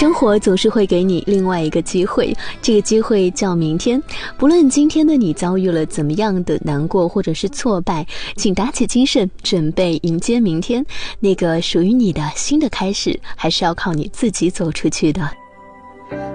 生活总是会给你另外一个机会，这个机会叫明天。不论今天的你遭遇了怎么样的难过或者是挫败，请打起精神，准备迎接明天。那个属于你的新的开始，还是要靠你自己走出去的。